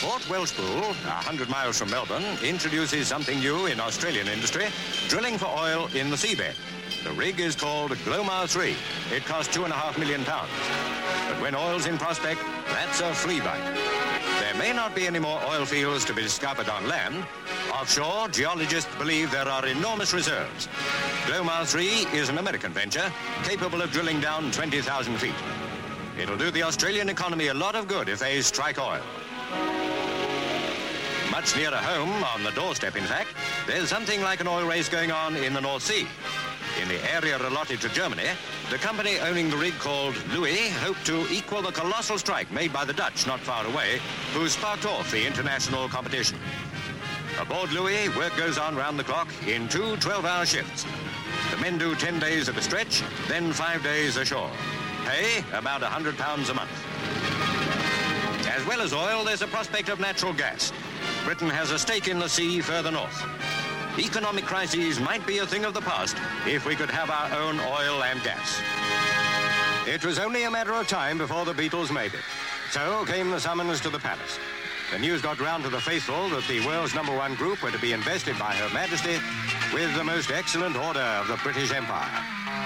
Port Welshpool, 100 miles from Melbourne, introduces something new in Australian industry, drilling for oil in the seabed. The rig is called Glomar 3. It costs £2.5 million. But when oil's in prospect, that's a flea bite. There may not be any more oil fields to be discovered on land. Offshore, geologists believe there are enormous reserves. Glomar 3 is an American venture capable of drilling down 20,000 feet. It'll do the Australian economy a lot of good if they strike oil. Much nearer home, on the doorstep in fact, there's something like an oil race going on in the North Sea. In the area allotted to Germany, the company owning the rig called Louis hoped to equal the colossal strike made by the Dutch not far away, who sparked off the international competition. Aboard Louis, work goes on round the clock in 2 12-hour shifts. The men do 10 days at a stretch, then 5 days ashore. Pay about £100 a month. As well as oil, there's a prospect of natural gas. Britain has a stake in the sea further north. Economic crises might be a thing of the past if we could have our own oil and gas. It was only a matter of time before the Beatles made it. So came the summons to the palace. The news got round to the faithful that the world's #1 group were to be invested by Her Majesty with the most excellent order of the British Empire.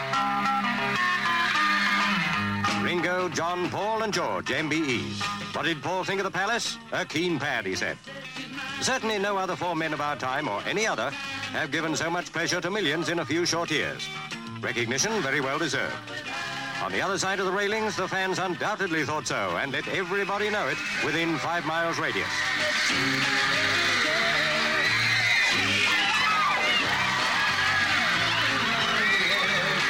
Ringo, John, Paul and George, MBEs. What did Paul think of the palace? A keen pad, he said. Certainly no other 4 men of our time, or any other, have given so much pleasure to millions in a few short years. Recognition very well deserved. On the other side of the railings, the fans undoubtedly thought so, and let everybody know it within 5 miles radius.